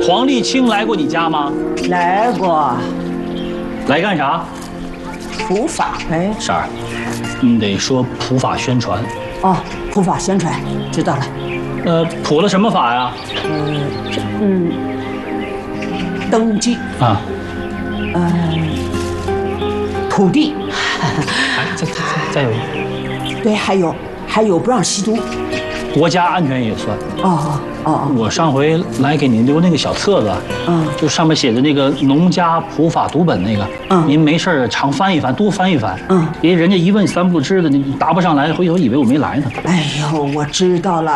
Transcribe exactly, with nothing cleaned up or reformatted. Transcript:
黄立清来过你家吗？ 来过， 来干啥？ 普法呗。 婶儿，你得说普法宣传。 哦，普法宣传，知道了。 呃，普了什么法呀？ 嗯，登记啊， 嗯，土地， 哎，再再再再有一个， 对，还有还有不让吸毒。 国家安全也算。 哦哦我上回来给您留那个小册子， 嗯， 就上面写的那个农家普法读本那个， 嗯您没事儿常翻一翻，多翻一翻， 嗯， 别人家一问三不知的，你答不上来，回头以为我没来呢。 哎呦，我知道了。